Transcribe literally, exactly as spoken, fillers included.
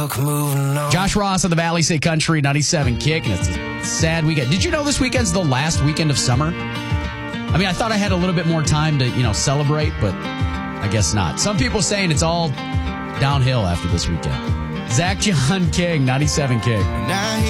Josh Ross of the Valley State Country ninety-seven Kick, and it's a sad weekend. Did you know this weekend's the last weekend of summer? I mean, I thought I had a little bit more time to, you know, celebrate, but I guess not. Some people saying it's all downhill after this weekend. Zach John King, ninety-seven Kick.